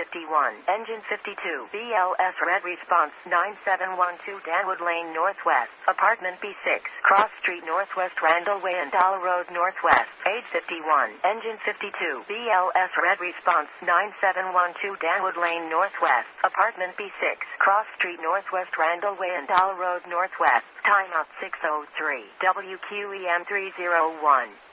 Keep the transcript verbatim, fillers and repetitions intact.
fifty-one, engine fifty-two, B L S red response nine seven one two Danwood Lane Northwest, apartment B six, Cross Street Northwest Randall Way and Dollar Road Northwest, age fifty-one, engine fifty-two, B L S red response nine seven one two Danwood Lane Northwest, apartment B six, Cross Street Northwest Randall Way and Dollar Road Northwest, timeout six oh three, W Q E M three oh one.